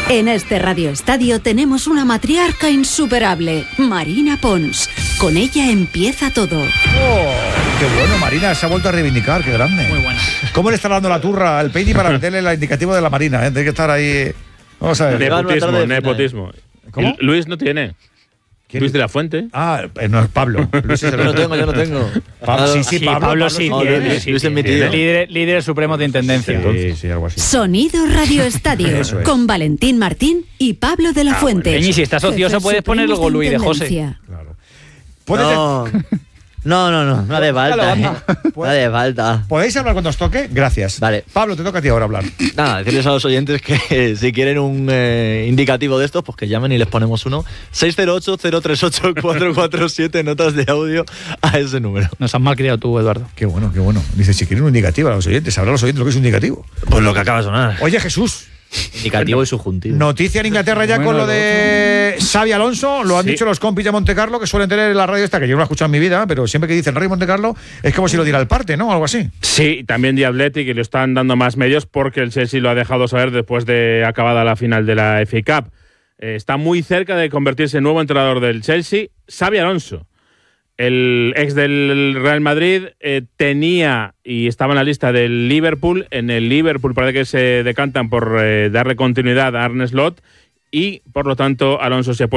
En este Radio Estadio tenemos una matriarca insuperable, Marina Pons. Con ella empieza todo. ¡Oh! ¡Qué bueno! Marina se ha vuelto a reivindicar, qué grande. Muy buena. ¿Cómo le está dando la turra al Peini para meterle la indicativa de la Marina? Tiene que estar ahí. Vamos a ver. Nepotismo. ¿Cómo? Luis no tiene. Luis de la Fuente. Ah, no es Pablo. Luis es el Yo no tengo. Pablo, sí, Pablo sí tiene. Luis es mi tío. Líder supremo de intendencia. Sí, algo así. Sonido Radio Estadio. Eso es. Con Valentín Martín y Pablo de la Fuente. Peñi, si estás ocioso puedes poner el Golui de José. Claro. No hace falta. No hace falta. ¿Podéis hablar cuando os toque? Gracias. Vale. Pablo, te toca a ti ahora hablar. Nada, decirles a los oyentes que si quieren un indicativo de estos, pues que llamen y les ponemos uno. 608-038-447, notas de audio a ese número. Nos has mal criado tú, Eduardo. Qué bueno. Dice, si quieren un indicativo a los oyentes, sabrán los oyentes lo que es un indicativo. Pues lo que acaba de sonar. Oye, Jesús. Indicativo y subjuntivo. Noticia en Inglaterra ya con lo de Xabi Alonso. Lo han dicho los compis de Montecarlo, que suelen tener la radio esta, que yo no la he escuchado en mi vida, pero siempre que dicen Radio Montecarlo es como si lo diera el parte, ¿no? Algo así. Sí, también The Athletic, y le están dando más medios porque el Chelsea lo ha dejado saber después de acabada la final de la FA Cup. Está muy cerca de convertirse en nuevo entrenador del Chelsea, Xabi Alonso. El ex del Real Madrid tenía y estaba en la lista del Liverpool. En el Liverpool parece que se decantan por darle continuidad a Arne Slot y, por lo tanto, Alonso se